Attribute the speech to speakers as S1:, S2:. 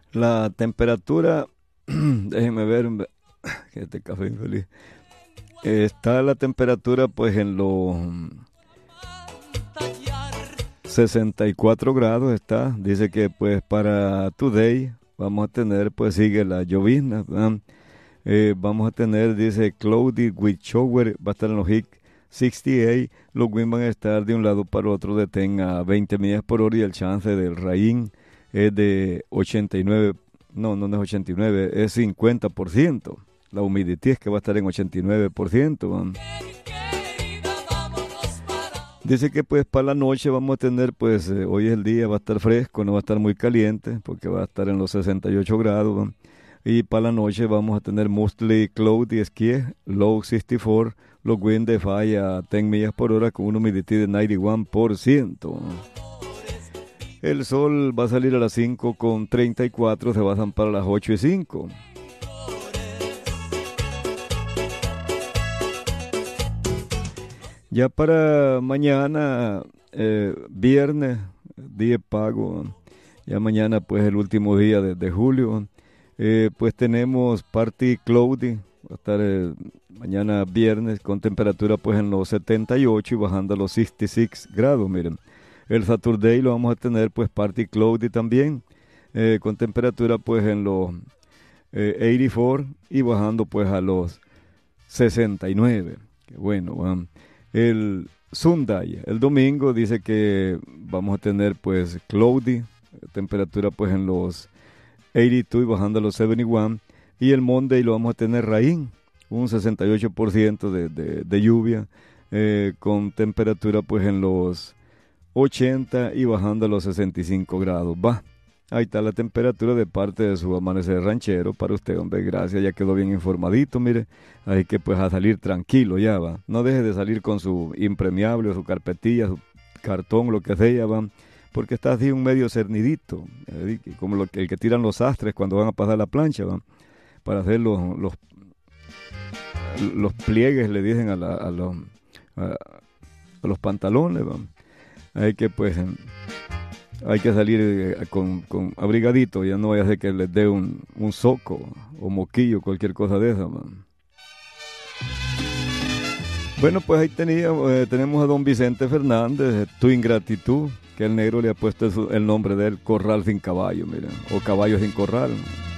S1: La temperatura, déjenme ver, que este café infeliz. Está la temperatura pues en los 64 grados está. Dice que pues para today vamos a tener, pues sigue la llovizna, ¿verdad? Vamos a tener, dice, cloudy with shower, va a estar en los HIC 68, los winds van a estar de un lado para otro de 10 a 20 millas por hora y el chance del rain es de 89, no es 89, es 50%. La humedad es que va a estar en 89%. ¿Va? Dice que pues para la noche vamos a tener, pues hoy es el día, va a estar fresco, no va a estar muy caliente, porque va a estar en los 68 grados. ¿Va? Y para la noche vamos a tener mostly cloudy, esquí, low 64, los winds de 5 a 10 millas por hora con una humedad de 91%. El sol va a salir a las 5:34, se va a zampar a las 8:05. Ya para mañana, viernes, día de pago, ya mañana pues el último día de julio, pues tenemos party cloudy, va a estar mañana viernes con temperatura pues en los 78 y bajando a los 66 grados, miren. El Saturday lo vamos a tener pues party cloudy también, con temperatura pues en los 84 y bajando pues a los 69. Qué bueno, el Sunday, el domingo dice que vamos a tener pues cloudy, temperatura pues en los 82 y bajando a los 71. Y el Monday lo vamos a tener rain, un 68% de lluvia, con temperatura pues en los 80 y bajando a los 65 grados. Va, ahí está la temperatura de parte de su amanecer ranchero para usted, hombre, gracias, ya quedó bien informadito, mire, hay que pues a salir tranquilo ya, va, no deje de salir con su impermeable o su carpetilla, su cartón, lo que sea, va, porque está así un medio cernidito, como el que tiran los sastres cuando van a pasar la plancha, va, para hacer los pliegues, le dicen a los pantalones, va. Hay que pues hay que salir con abrigadito, ya no vaya a ser que les dé un soco o moquillo, cualquier cosa de esa, man. Bueno, pues ahí tenemos a don Vicente Fernández, Tu Ingratitud, que el negro le ha puesto el nombre de él, Corral sin caballo, miren, o Caballo sin corral.